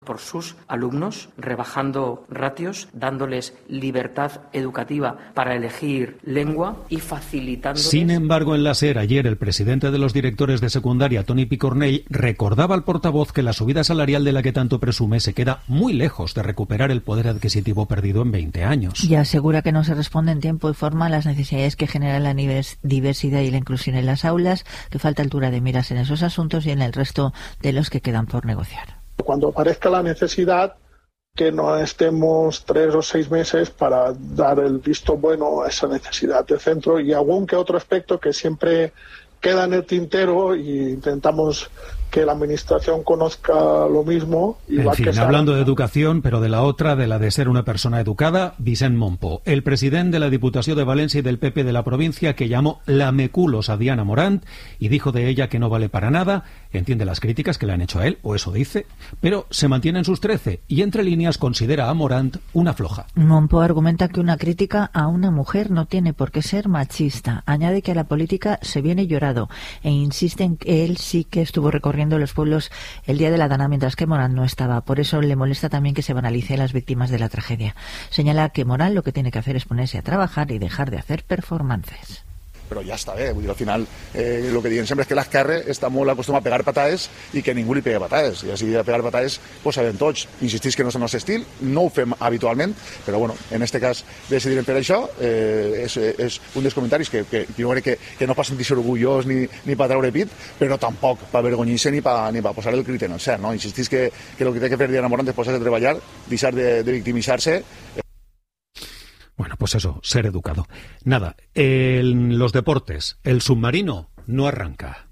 por sus alumnos, rebajando ratios, dándoles libertad educativa para elegir lengua y facilitándoles... Sin embargo, en la SER ayer el presidente de los directores de secundaria, Toni Picornell, recordaba al portavoz que la subida salarial de la que tanto presume se queda muy lejos de recuperar el poder adquisitivo perdido en 20 años. Y asegura que no se responde en tiempo y forma a las necesidades que genera la diversidad y la inclusión en las aulas, que falta altura de miras en esos asuntos y en el resto de los que quedan por negociar. Cuando aparezca la necesidad, que no estemos 3 o 6 meses para dar el visto bueno a esa necesidad de centro, y algún que otro aspecto que siempre queda en el tintero y intentamos que la administración conozca lo mismo. En fin, hablando de educación, pero de la otra, de la de ser una persona educada, Vicent Montpó, el presidente de la Diputació de Valencia y del PP de la provincia, que llamó lameculos a Diana Morant y dijo de ella que no vale para nada, entiende las críticas que le han hecho a él, o eso dice, pero se mantiene en sus 13 y entre líneas considera a Morant una floja. Montpó argumenta que una crítica a una mujer no tiene por qué ser machista. Añade que a la política se viene llorado e insiste en que él sí que estuvo recorriendo los pueblos el día de la Dana, mientras que Morant no estaba. Por eso le molesta también que se banalice a las víctimas de la tragedia. Señala que Morant lo que tiene que hacer es ponerse a trabajar y dejar de hacer performances. Però ja està bé, vull dir, al final el que diem sempre és que l'esquerra està molt acostumat a pegar patades i que ningú li pega patades, i així de pegar patades pues sabem tots. Insistís que no és el nostre estil, no ho fem habitualment, però bueno, en este cas decidirem per això, és un dels comentaris que jo crec que no per sentir-se orgullós ni per treure pit, però tampoc per avergonyir-se ni per posar el crit en el cert, no? Insistís que el que té que fer Diana Morant és posar-se a treballar, deixar de victimitzar-se. Bueno, pues eso, ser educado. Nada, en los deportes, el submarino no arranca.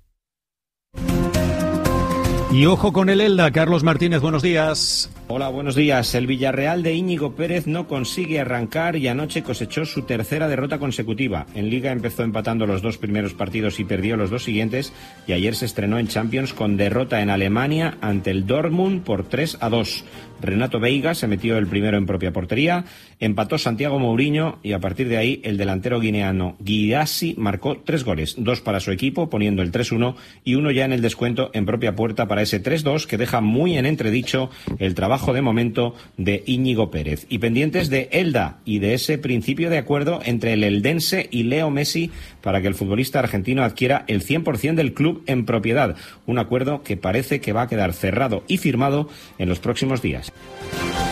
Y ojo con el Elda, Carlos Martínez, buenos días. Hola, buenos días. El Villarreal de Íñigo Pérez no consigue arrancar y anoche cosechó su tercera derrota consecutiva. En Liga empezó empatando los 2 primeros partidos y perdió los 2 siguientes, y ayer se estrenó en Champions con derrota en Alemania ante el Dortmund por 3-2. Renato Veiga se metió el primero en propia portería, empató Santiago Mourinho y a partir de ahí el delantero guineano Guirassy marcó 3 goles, 2 para su equipo poniendo el 3-1 y 1 ya en el descuento en propia puerta para ese 3-2 que deja muy en entredicho el trabajo de momento de Íñigo Pérez. Y pendientes de Elda y de ese principio de acuerdo entre el eldense y Leo Messi para que el futbolista argentino adquiera el 100% del club en propiedad. Un acuerdo que parece que va a quedar cerrado y firmado en los próximos días.